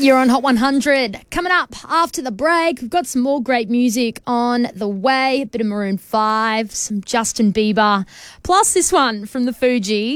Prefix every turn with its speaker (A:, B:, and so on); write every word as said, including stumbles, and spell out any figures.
A: You're on Hot one hundred. Coming up after the break, we've got some more great music on the way. A bit of Maroon five, some Justin Bieber, plus this one from the Fugees.